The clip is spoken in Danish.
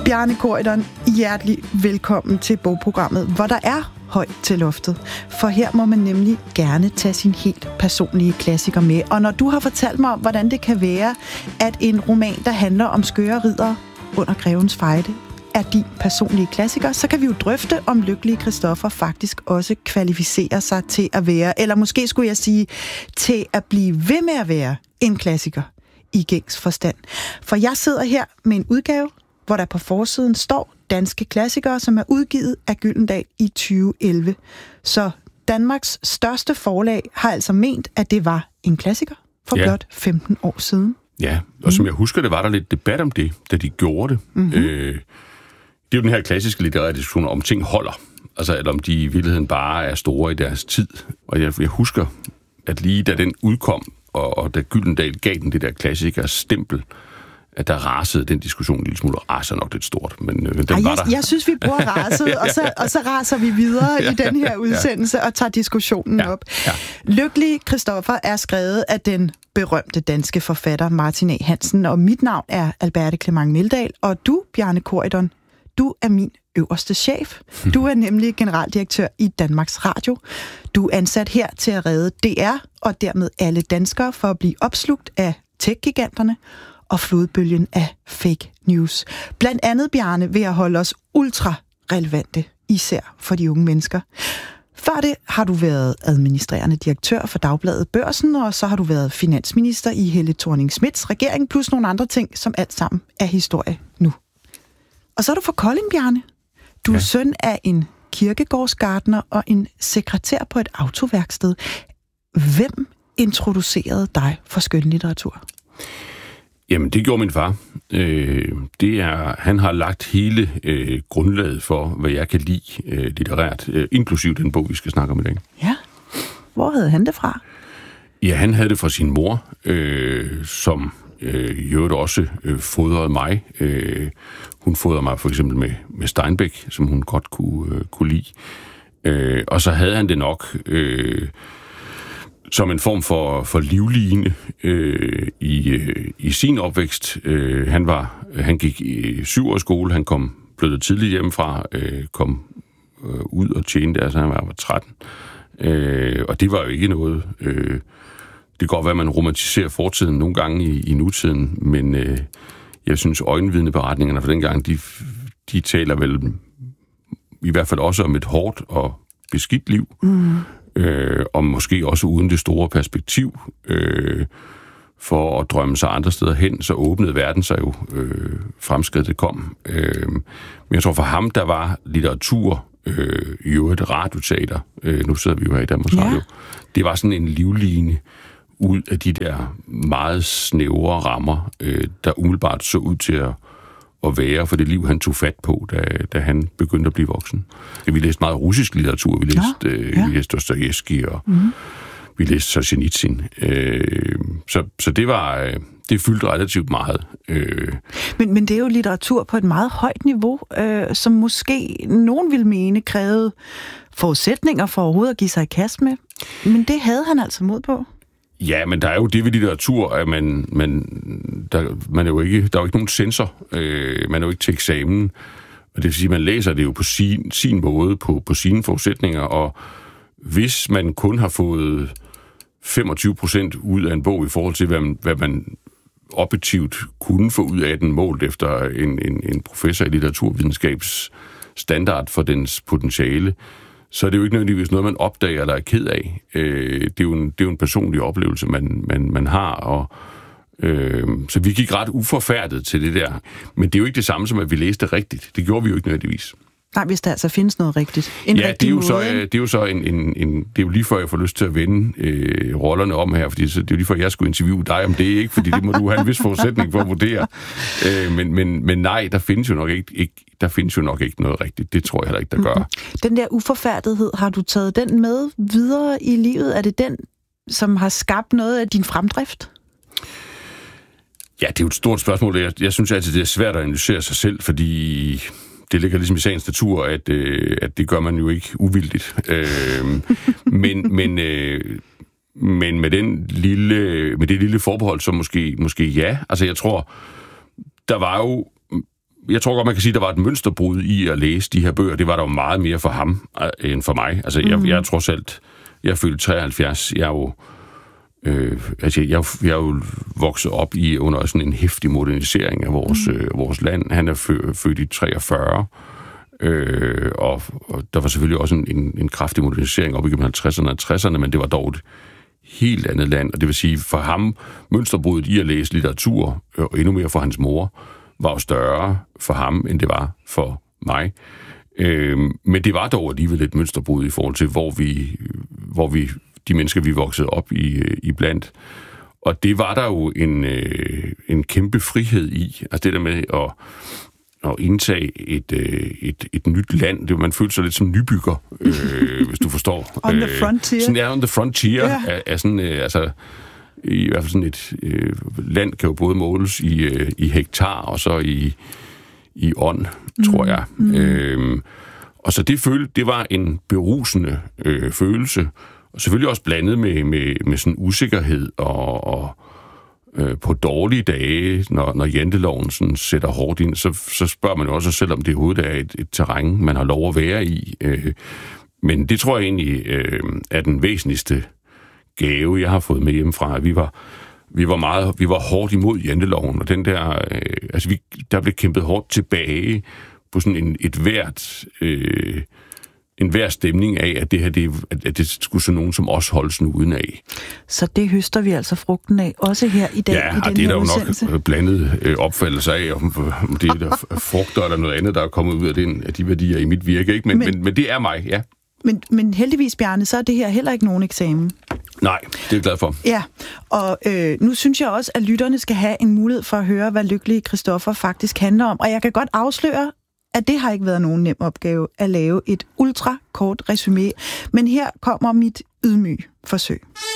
Bjarne Corydon, hjertelig velkommen til bogprogrammet, hvor der er højt til loftet. For her må man nemlig gerne tage sin helt personlige klassiker med. Og når du har fortalt mig om, hvordan det kan være, at en roman, der handler om skøre riddere under grevens fejde, er din personlige klassiker, så kan vi jo drøfte, om Lykkelige Christoffer faktisk også kvalificerer sig til at være, eller måske skulle jeg sige, til at blive ved med at være en klassiker i gængs forstand. For jeg sidder her med en udgave, hvor der på forsiden står danske klassikere, som er udgivet af Gyldendal i 2011. Så Danmarks største forlag har altså ment, at det var en klassiker for blot 15 år siden. Ja, og som jeg husker, det var der lidt debat om det, da de gjorde det. Det er jo den her klassiske litterære diskussion om ting holder. Altså, eller om de i virkeligheden bare er store i deres tid. Og jeg husker, at lige da den udkom, og da Gyldendal gav den det der klassikers stempel, at der rasede den diskussion en lille smule. Raser nok lidt stort, men den var der. Jeg synes, vi bruger raset, og så raser vi videre i den her udsendelse og tager diskussionen op. Ja. Lykkelige Christoffer er skrevet af den berømte danske forfatter Martin A. Hansen, og mit navn er Alberte Clement Meldal, og du, Bjarne Corydon, du er min øverste chef. Du er nemlig generaldirektør i Danmarks Radio. Du er ansat her til at redde DR, og dermed alle danskere, for at blive opslugt af tech-giganterne og flodbølgen af fake news. Blandt andet, Bjarne, ved at holde os ultra relevante, især for de unge mennesker. Før det har du været administrerende direktør for Dagbladet Børsen, og så har du været finansminister i Helle Thorning-Schmidts regering, plus nogle andre ting, som alt sammen er historie nu. Og så er du fra Kolding, Bjarne. Du er søn af en kirkegårdsgartner og en sekretær på et autoværksted. Hvem introducerede dig for skønlitteratur? Jamen, det gjorde min far. Han har lagt hele grundlaget for, hvad jeg kan lide litterært, inklusiv den bog, vi skal snakke om i dag. Ja. Hvor havde han det fra? Ja, han havde det fra sin mor, som i øvrigt også fodrede mig. Hun fodrede mig for eksempel med Steinbeck, som hun godt kunne lide. Og så havde han det nok som en form for livline i sin opvækst. Han gik i 7-årsskole, han blev det tidligt hjemmefra, kom ud og tjente, altså han var 13. Og det var jo ikke noget. Det kan godt være, at man romantiserer fortiden nogle gange i nutiden, men jeg synes, øjenvidneberetningerne fra dengang, de taler vel i hvert fald også om et hårdt og beskidt liv, og måske også uden det store perspektiv for at drømme sig andre steder hen, så åbnede verden sig jo fremskridtet kom. Men jeg tror for ham, der var litteratur, i øvrigt radioteater, nu sidder vi jo her i Danmarks Radio, det var sådan en livline ud af de der meget snævre rammer, der umiddelbart så ud til at være for det liv, han tog fat på, da han begyndte at blive voksen. Vi læste meget russisk litteratur, vi læste Dostojevskij, og vi læste Solzhenitsyn. Så det fyldte relativt meget. Men det er jo litteratur på et meget højt niveau, som måske nogen vil mene krævede forudsætninger for overhovedet at give sig i kast med. Men det havde han altså mod på. Ja, men der er jo det ved litteratur, at der er jo ikke nogen censor. Man er jo ikke til eksamen. Og det vil sige, at man læser det jo på sin måde, på sine forudsætninger. Og hvis man kun har fået 25% ud af en bog i forhold til, hvad man objektivt kunne få ud af den, målt efter en professor i litteraturvidenskabs standard for dens potentiale, så er det jo ikke nødvendigvis noget, man opdager eller er ked af. Det er jo en personlig oplevelse, man har, og så vi gik ret uforfærdet til det der. Men det er jo ikke det samme som, at vi læste rigtigt. Det gjorde vi jo ikke nødvendigvis. Nej, hvis der altså findes noget rigtigt. Det er jo lige før, jeg får lyst til at vende rollerne om her, fordi det er jo lige før, jeg skulle interviewe dig om det, ikke? Fordi det må du have en vis forudsætning for at vurdere. Men nej, der findes jo nok ikke noget rigtigt. Det tror jeg heller ikke, der gør. Den der uforfærdighed, har du taget den med videre i livet? Er det den, som har skabt noget af din fremdrift? Ja, det er jo et stort spørgsmål. Jeg synes altid, det er svært at analysere sig selv, fordi det ligger ligesom i sagens natur, at det gør man jo ikke uvildigt. Men med det lille forbehold, så måske ja. Altså jeg tror, der var jo jeg tror godt, man kan sige, at der var et mønsterbrud i at læse de her bøger. Det var der jo meget mere for ham end for mig. Altså, jeg er trods alt, jeg er født 73, jeg er jo, jeg er jo vokset op under sådan en heftig modernisering af vores land. Han er født i 43, og der var selvfølgelig også en kraftig modernisering op igennem 50'erne og 60'erne, men det var dog et helt andet land. Og det vil sige, for ham, mønsterbruddet i at læse litteratur, og endnu mere for hans mor, var jo større for ham, end det var for mig. Men det var dog alligevel et mønsterbrud i forhold til, hvor vi de mennesker, vi voksede op i blandt. Og det var der jo en kæmpe frihed i. Altså det der med at indtage et nyt land. Man følte sig lidt som nybygger, hvis du forstår. On the frontier. Sådan on the frontier er sådan, altså i hvert fald sådan et land kan jo både måles i hektar og så i ånd, tror jeg. Og så det var en berusende følelse, og selvfølgelig også blandet med sådan usikkerhed og på dårlige dage, når janteloven sådan sætter hårdt ind, så spørger man jo også sig selv, om det overhovedet er et terræn, man har lov at være i. Men det tror jeg egentlig er den væsentligste gave, jeg har fået med hjemmefra. Vi var hårdt imod janteloven, og den der, der blev kæmpet hårdt tilbage på sådan en hver stemning af, at det her, at det skulle så nogen som os holde snuden af. Så det høster vi altså frugten af, også her i dag i den her udsendelse? Ja, og det er der jo nok blandet opfattelse af, om det er der frugter eller noget andet, der er kommet ud af de værdier i mit virke, ikke? Men det er mig, ja. Men heldigvis, Bjarne, så er det her heller ikke nogen eksamen. Nej, det er jeg glad for. Ja, og nu synes jeg også, at lytterne skal have en mulighed for at høre, hvad Lykkelig Christoffer faktisk handler om. Og jeg kan godt afsløre, at det har ikke været nogen nem opgave at lave et ultrakort resumé. Men her kommer mit ydmyge forsøg.